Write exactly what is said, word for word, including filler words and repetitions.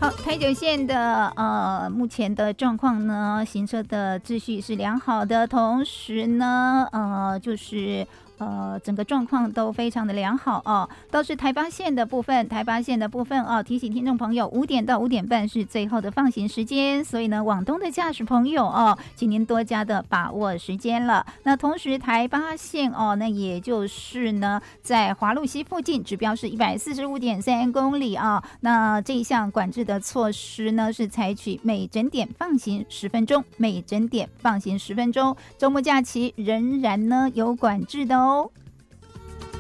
好，台九线的呃目前的状况呢，行车的秩序是良好的，同时呢，呃，就是呃整个状况都非常的良好哦。倒是台八线的部分，台八线的部分哦，提醒听众朋友，五点到五点半是最后的放行时间，所以呢，往东的驾驶朋友哦，请您多加的把握时间了。那同时台八线哦，那也就是呢，在华路西附近，指标是一百四十五点三公里啊。那这一项管制的措施呢，是采取每整点放行十分钟，每整点放行十分钟。周末假期仍然呢有管制的哦。